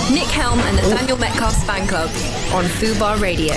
Nick Helm and the Daniel Metcalf Fan Club on Fubar Radio.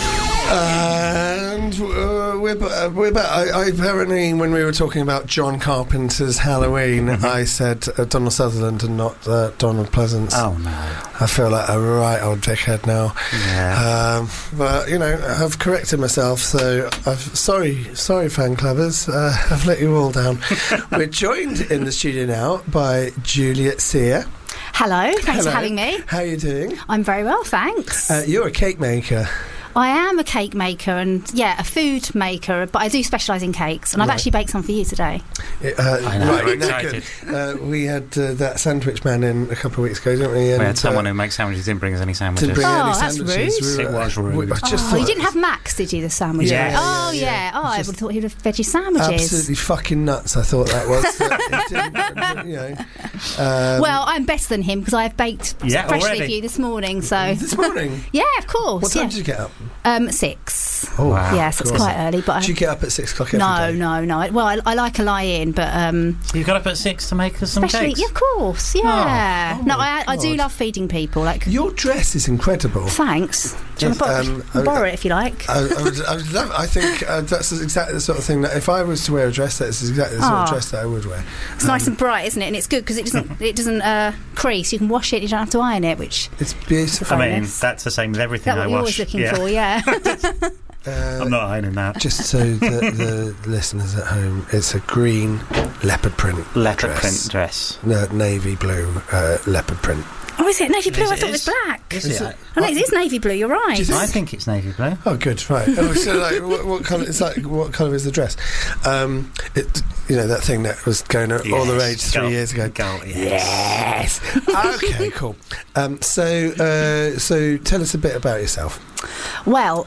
And we're back. I apparently, when we were talking about John Carpenter's Halloween, I said Donald Sutherland and not Donald Pleasance. Oh no! I feel like a right old dickhead now. Yeah. But I've corrected myself. So sorry, fan clubbers. I've let you all down. We're joined in the studio now by Juliet Sear. Hello, thanks for having me. How are you doing? I'm very well, thanks. You're a cake maker. I am a cake maker and, a food maker, but I do specialise in cakes, and I've actually baked some for you today. I know, right, we're excited. We had that sandwich man in a couple of weeks ago, didn't we? And we had someone who makes sandwiches, didn't bring us any sandwiches. Didn't bring any that's sandwiches. rude. It was rude. I just thought, you didn't have Max, did you, the sandwich? Yeah, I would have thought he'd have veggie sandwiches. absolutely fucking nuts, I thought that was. Well, I'm better than him because I've baked freshly already. for you this morning. So This morning? yeah, of course. What time did you get up? 6. Oh, wow. Yes, it's quite early. But Did you get up at 6 o'clock every day? No. Well, I like a lie-in, but You got up at 6 to make us some especially, cakes? yeah, of course, yeah. Oh No, my I do God. love feeding people. Like, Your dress is incredible. thanks. Do you want to borrow it if you like? I would love. I think that's exactly the sort of thing that if I was to wear a dress, that's exactly the sort of dress that I would wear. It's nice and bright, isn't it? And it's good because it doesn't crease. You can wash it. You don't have to iron it, which It's beautiful. I mean, that's the same with everything that's I what you're wash. always looking for. Yeah. I'm not ironing that. Just so the listeners at home, it's a green leopard print dress. Navy blue leopard print. Oh, is it navy blue? Is I it- thought it was black. Is it? Oh, no, it is navy blue. You're right. I think it's navy blue. Oh, good, right. So, like, what colour? It's like, what colour is the dress? That thing that was going all the rage 3 years ago. Yes. Okay, cool. So tell us a bit about yourself. Well,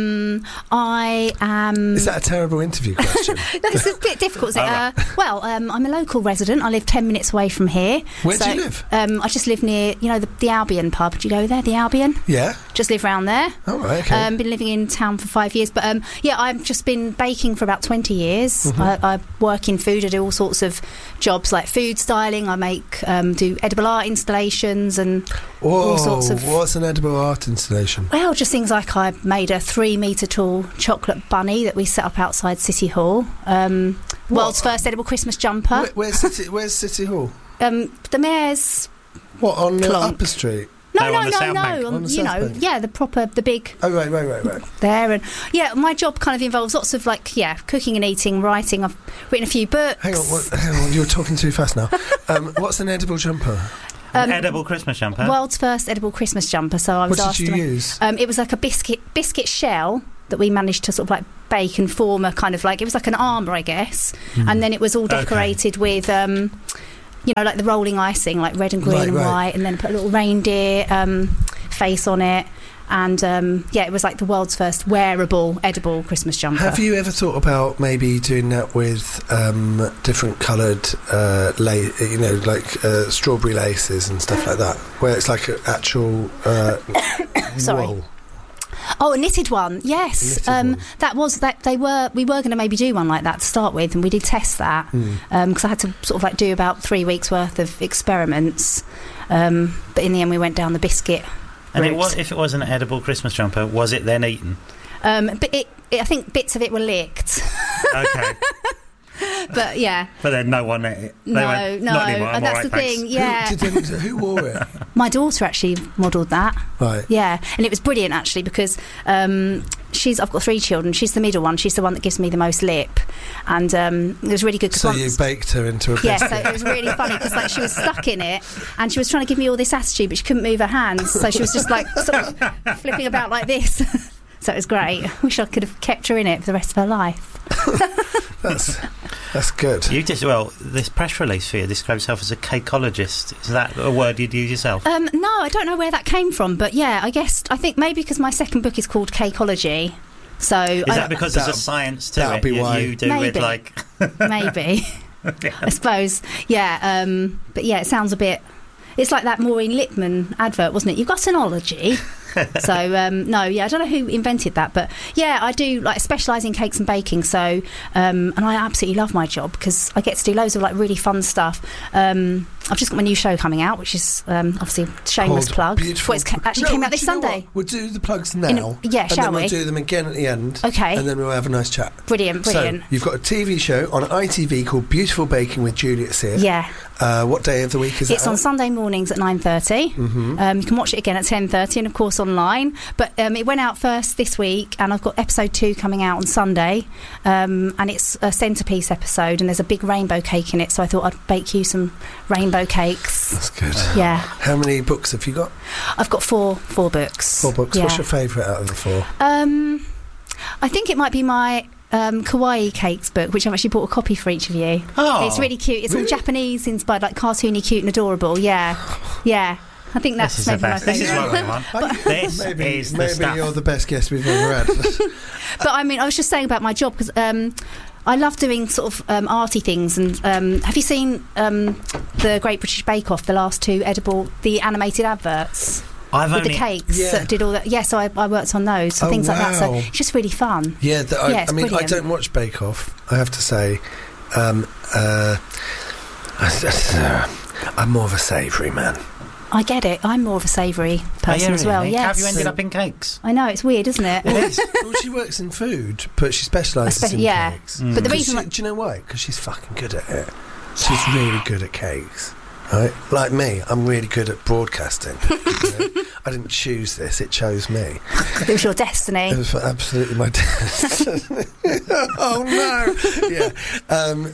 I am. Is that a terrible interview question? It's a bit difficult. Is it? I'm a local resident. I live 10 minutes away from here. Where do you live? I just live near, the Albion pub. Do you go there? The Albion? Yeah. Just live round there. Oh, right, okay. Been living in town for 5 years, but I've just been baking for about 20 years. Mm-hmm. I work in food. I do all sorts of jobs like food styling. I make do edible art installations and all sorts of. What's an edible art installation? Well, just things like I made a 3-metre tall chocolate bunny that we set up outside City Hall. World's first edible Christmas jumper. Where's City Hall? The mayor's. What, on Clonk. Upper Street? No, on the South Bank. On the South Bank. The big. Oh, right. There, and my job kind of involves lots of cooking and eating, writing. I've written a few books. Hang on, you're talking too fast now. What's an edible jumper? An edible Christmas jumper? World's first edible Christmas jumper. So I was What asked did you to use? It was like a biscuit shell that we managed to sort of bake and form a kind of it was like an armour, I guess, and then it was all decorated with like the rolling icing, like red and green and white, and then put a little reindeer face on it. And it was like the world's first wearable edible Christmas jumper. Have you ever thought about maybe doing that with different coloured strawberry laces and stuff like that, where it's like an actual Sorry. wool? Oh, a knitted one, yes. Knitted one. We were going to maybe do one like that to start with, and we did test that because I had to sort of do about 3 weeks worth of experiments. But in the end, we went down the biscuit. And route. if it was an edible Christmas jumper, was it then eaten? But I think bits of it were licked. Okay. But yeah. But then no one ate it. No, Not anymore. I'm and that's all right, the thanks. thing. Yeah. Who wore it? My daughter actually modelled that. Right. Yeah, and it was brilliant actually because I've got 3 children. She's the middle one. She's the one that gives me the most lip, and it was really good. So you baked her into a biscuit. Yeah, so it was really funny because she was stuck in it, and she was trying to give me all this attitude, but she couldn't move her hands, so she was just sort of flipping about like this. So it was great. I wish I could have kept her in it for the rest of her life. That's good. You this press release for you describes yourself as a cakeologist. Is that a word you'd use yourself? No, I don't know where that came from, but yeah, I think maybe because my second book is called Cakeology. So is that because there's a science to that'll it? be why. You do Maybe. with maybe. I suppose, yeah. But yeah, it sounds a bit. It's like that Maureen Lipman advert, wasn't it? You've got an ology. So no, yeah, I don't know who invented that, but yeah, I do like specialise in cakes and baking. So and I absolutely love my job because I get to do loads of like really fun stuff. I've just got my new show coming out, which is obviously a shameless plug. Well, actually came out this Sunday. We'll do the plugs now. Yeah, shall we? And then we'll do them again at the end. Okay. And then we'll have a nice chat. Brilliant. So you've got a TV show on ITV called Beautiful Baking with Juliet Sear. Yeah. What day of the week is it? It's on Sunday mornings at 9:30. Mm-hmm. You can watch it again at 10:30 and of course online. But it went out first this week, and I've got episode 2 coming out on Sunday. And it's a centrepiece episode, and there's a big rainbow cake in it. So I thought I'd bake you some rainbow cakes. That's good. Yeah. How many books have you got? I've got four books. 4 books. Yeah. What's your favourite out of the 4? I think it might be my kawaii cakes book, which I've actually bought a copy for each of you. Oh, it's really cute. It's all Japanese inspired, like cartoony, cute and adorable. Yeah. I think that's maybe my favourite. This is what we want. This is the stuff. Maybe you're the best guest we've ever had. But I mean, I was just saying about my job because I love doing sort of arty things. And have you seen the Great British Bake Off, the last 2 the animated adverts? With the cakes that did all that. Yeah, so I worked on those. So things like that. So it's just really fun. Yeah, I mean, brilliant. I don't watch Bake Off, I have to say. I'm more of a savoury man. I get it. I'm more of a savoury person as well. Yes. How have you ended up in cakes? I know, it's weird, isn't it? It is. Well, she works in food, but she specialises in cakes. But the reason... do you know why? Because she's fucking good at it. She's really good at cakes. Right? Like me, I'm really good at broadcasting. I didn't choose this, it chose me. It was your destiny. It was absolutely my destiny. Oh no! Yeah.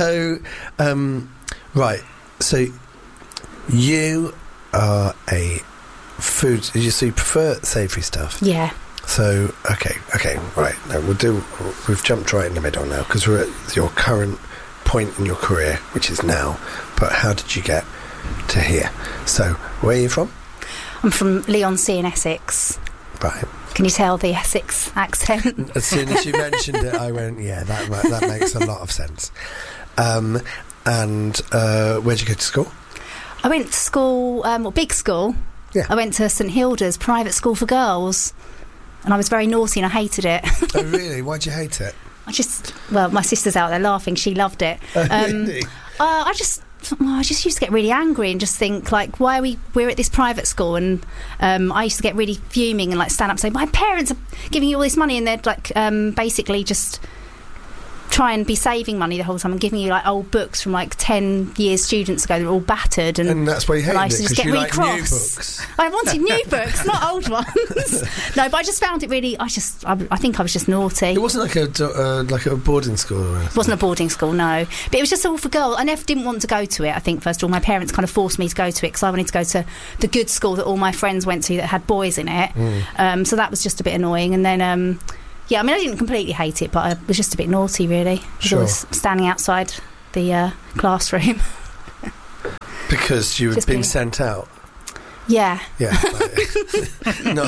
Right. So you are a food. So you prefer savoury stuff? Yeah. So okay, right. No, we've jumped right in the middle now because we're at your current point in your career, which is now. But how did you get to here? So where are you from? I'm from Leigh-on-Sea in Essex. Right. Can you tell the Essex accent? As soon as you mentioned it, I went, yeah, that makes a lot of sense. And where'd you go to school? I went to school, big school. Yeah. I went to St Hilda's private school for girls, and I was very naughty and I hated it. Oh, really? Why'd you hate it? My sister's out there laughing. She loved it. Really? I just used to get really angry and just think like, why we're at this private school, and I used to get really fuming and like stand up and say, my parents are giving you all this money, and they'd like basically just try and be saving money the whole time and giving you like old books from like 10 years students ago that were all battered, and that's why you hated I used to just get really cross. New books. I wanted new books, not old ones. No, but I just found it really. I think I was just naughty. It wasn't like a boarding school or anything. It wasn't a boarding school, no. But it was just all for girls. I never didn't want to go to it. I think first of all, my parents kind of forced me to go to it because I wanted to go to the good school that all my friends went to that had boys in it. So that was just a bit annoying, and then. Yeah, I mean, I didn't completely hate it, but I was just a bit naughty, really. Sure. I was standing outside the classroom. Because you had been sent out? Yeah. Yeah. No.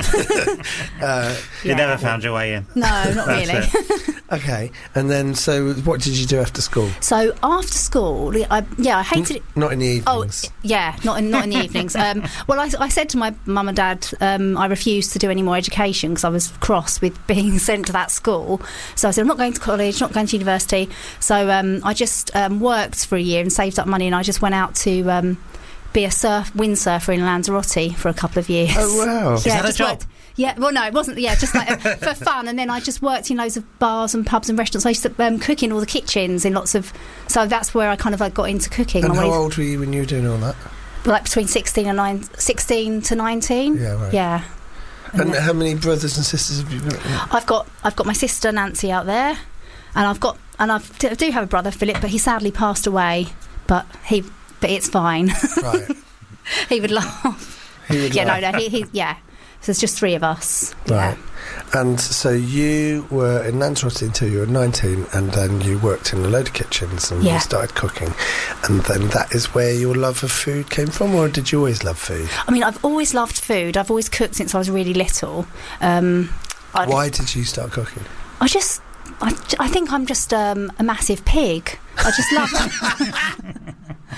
You never found your way in? No, not really. Okay, and then, so what did you do after school? So after school, I hated it. Not in the evenings? Oh, yeah, not in the evenings. Well, I said to my mum and dad, I refused to do any more education because I was cross with being sent to that school. So I said, I'm not going to college, not going to university. So I just worked for a year and saved up money, and I just went out to be a windsurfer in Lanzarote for a couple of years. Oh, wow. Is that a job? Yeah, well, no, it wasn't. Yeah, just like for fun. And then I just worked in loads of bars and pubs and restaurants. I used to cook in all the kitchens in lots of. So that's where I kind of like got into cooking. And how old were you when you were doing all that? Like between 16 to 19. Yeah, right. Yeah. And how many brothers and sisters have you got? I've got my sister Nancy out there, and I do have a brother Philip, but he sadly passed away. But it's fine. Right. He would laugh. Yeah. So it's just 3 of us. Right. Yeah. And so you were in Lanzarote until you were 19, and then you worked in a load of kitchens and you started cooking. And then that is where your love of food came from, or did you always love food? I mean, I've always loved food. I've always cooked since I was really little. Why did you start cooking? I think I'm just a massive pig. I just love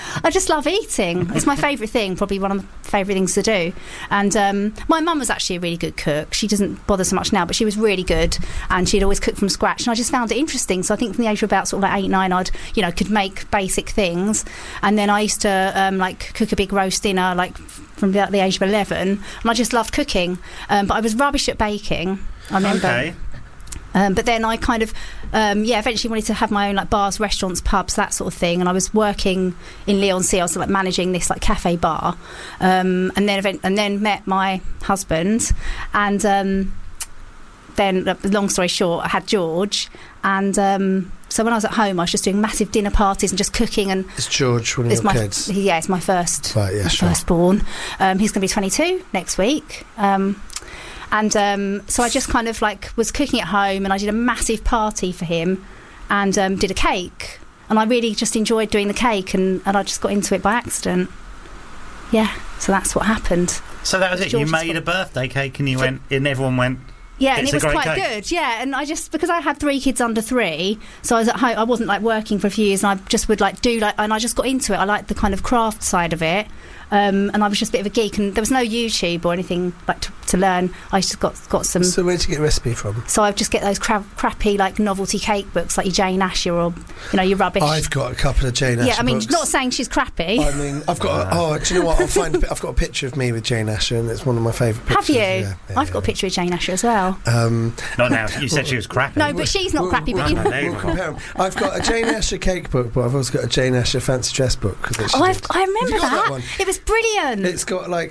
I just love eating. It's my favourite thing, probably one of my favourite things to do. And my mum was actually a really good cook. She doesn't bother so much now, but she was really good, and she'd always cook from scratch. And I just found it interesting. So I think from the age of about sort of like 8, 9, I'd could make basic things. And then I used to cook a big roast dinner from about the age of 11, and I just loved cooking. But I was rubbish at baking. I remember. Okay. But then I kind of, eventually wanted to have my own bars, restaurants, pubs, that sort of thing. And I was working in Leigh-on-Sea. I was managing this cafe bar, and then met my husband, and then long story short, I had George, and so when I was at home, I was just doing massive dinner parties and just cooking. And is George one of your kids? Yeah, it's my first, right? Yeah, sure. Firstborn. He's going to be 22 next week. And so I just kind of was cooking at home, and I did a massive party for him, and did a cake. And I really just enjoyed doing the cake, and I just got into it by accident. Yeah, so that's what happened. So that was it. You made a birthday cake, and and everyone went. Yeah, and it was quite cake. good. Yeah, and I just, because I had 3 kids under 3, so I was at home. I wasn't working for a few years, and I just would and I just got into it. I liked the kind of craft side of it. And I was just a bit of a geek, and there was no YouTube or anything to learn. I just got some. So where'd you get a recipe from? So I just get those crappy novelty cake books, like your Jane Asher or your rubbish. I've got a couple of Jane Asher. Yeah, I mean, books. Not saying she's crappy. I mean, I've got. Do you know what? I've got a picture of me with Jane Asher, and it's one of my favourite pictures. Have you? Yeah, I've got a picture of Jane Asher as well. Not now. You said she was crappy. No, but she's not crappy. But we'll compare them. I've got a Jane Asher cake book, but I've also got a Jane Asher fancy dress book. I remember that one. It was brilliant. It's got I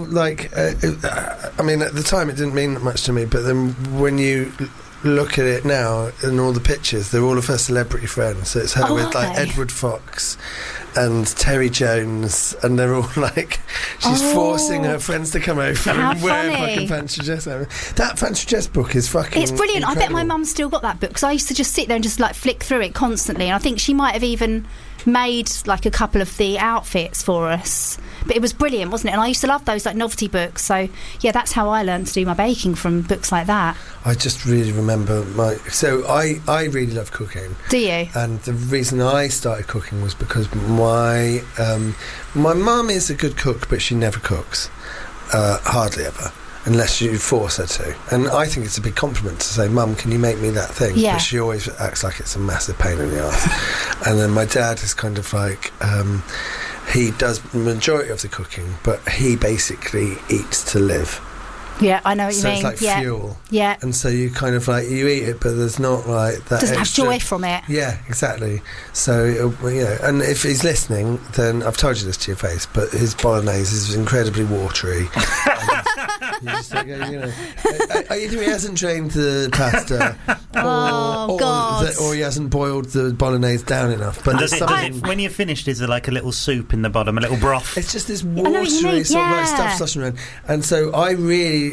mean, at the time it didn't mean much to me, but then when you look at it now and all the pictures, they're all of her celebrity friends. So it's her with Edward Fox and Terry Jones, and they're all she's forcing her friends to come over and wear fucking fancy dress. That fancy dress book is fucking. It's brilliant. Incredible. I bet my mum's still got that book, because I used to just sit there and just flick through it constantly, and I think she might have even made a couple of the outfits for us. But it was brilliant, wasn't it? And I used to love those novelty books. So yeah, that's how I learned to do my baking, from books like that. I just really remember I really love cooking. Do you? And the reason I started cooking was because my mum is a good cook, but she never cooks, hardly ever, unless you force her to. And I think it's a big compliment to say, Mum, can you make me that thing? Yeah. But she always acts like it's a massive pain in the arse. And then my dad is kind of he does the majority of the cooking, but he basically eats to live. Yeah, I know what you so mean. So it's fuel. Yeah. And so you kind of you eat it, but there's not that doesn't extra, have joy from it. Yeah, exactly. So, and if he's listening, then I've told you this to your face, but his bolognese is incredibly watery. You just either he hasn't drained the pasta, or he hasn't boiled the bolognese down enough. But when you're finished, is there a little soup in the bottom, a little broth? It's just this watery sort of stuff slushing around. And so I really,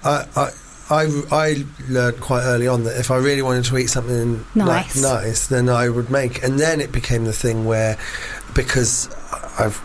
I learned quite early on that if I really wanted to eat something nice, then I would make. And then it became the thing where, because I've